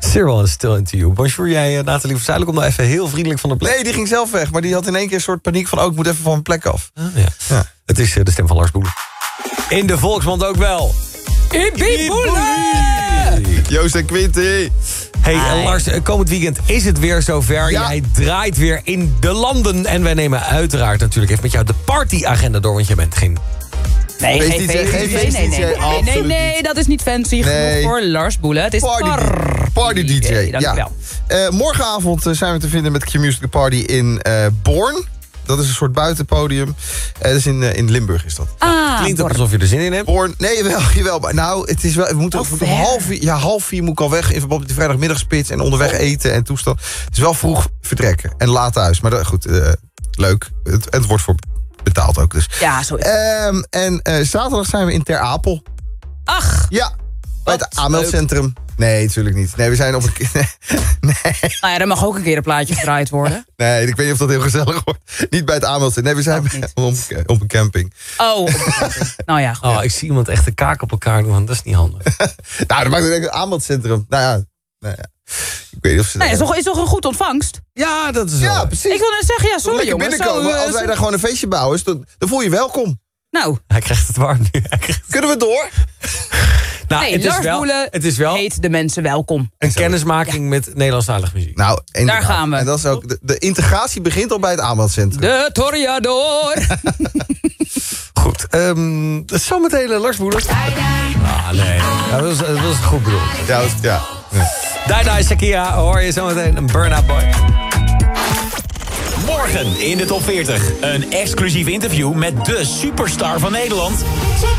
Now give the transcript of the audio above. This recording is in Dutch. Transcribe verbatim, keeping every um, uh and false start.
Cyril is still into you. Bonjour, jij, uh, Nathalie van Zuilen, kom nou even heel vriendelijk van de plek. Nee, die ging zelf weg, maar die had in één keer een soort paniek van... oh, ik moet even van mijn plek af. Oh, ja. Ja. Het is uh, de stem van Lars Boelen. In de volksmond ook wel. Ibi Boelen! Joost en Quinty. Hey uh, Lars, uh, komend weekend is het weer zover. Ja. Jij draait weer in de landen. En wij nemen uiteraard natuurlijk even met jou de partyagenda door. Want jij bent geen... Nee, Feest geen D J, feest. geen Nee, feest nee, D J, nee, nee, absoluut nee, nee, niet. dat is niet fancy Nee. genoeg voor Lars Boelen. Het is Party, party, party D J. Dank Ja. je wel. Uh, morgenavond uh, zijn we te vinden met Q-Music Party in uh, Born. Dat is een soort buitenpodium. Uh, dat is in, uh, in Limburg is dat. Ah, Klinkt ook Born. alsof je er zin in hebt. Born, nee, jawel, jawel. Maar nou, het is wel, we moeten Oh, we moeten om ver. half vier, ja, half vier moet ik al weg in verband met de vrijdagmiddagspits en onderweg eten en toestand. Het is wel vroeg vertrekken en laat thuis. Maar dat, goed, uh, leuk. Het, het wordt voor betaald ook. Dus. Ja, zo is het. Um, en uh, zaterdag zijn we in Ter Apel. Ach, Ja, bij Wat het aanmeldcentrum. Nee, natuurlijk niet. Nee, we zijn op een... Nee, nou ja, er mag ook een keer een plaatje gedraaid worden. nee, ik weet niet of dat heel gezellig wordt. Niet bij het aanmeldcentrum. Nee, we zijn Ook bij- niet. op, op een camping. Oh, op de camping. Nou ja, goed. Oh, ik zie iemand echt de kaak op elkaar doen. Dat is niet handig. Nou, dat maakt het een aanmeldcentrum. Nou ja, nou ja. Ik weet niet of ze... Nee, is toch, is toch een goed ontvangst? Ja, dat is Ja, wel. precies. Ik wil net zeggen, ja, sorry Lekker jongens. binnenkomen. Zo, uh, Als wij zo- daar gewoon een feestje bouwen, is dat- dan voel je welkom. Nou, Hij krijgt het warm nu. Hij krijgt... Kunnen we door? Nou, nee, het, is Lars wel, Boelen het is wel heet de mensen welkom. een kennismaking met Nederlandstalige muziek. Nou, inderdaad. Daar gaan we. En dat is ook, de, de integratie begint al bij het aanmeldcentrum. De Toreador. Goed, um, zometeen uh, Lars Boelen. Ah, nee. Ja, dat, was, dat was goed bedoeld. Ja, dat- ja. ja. Dai Sakia hoor je zometeen een Burn-Out Boy. Morgen in de top veertig. Een exclusief interview met de superstar van Nederland.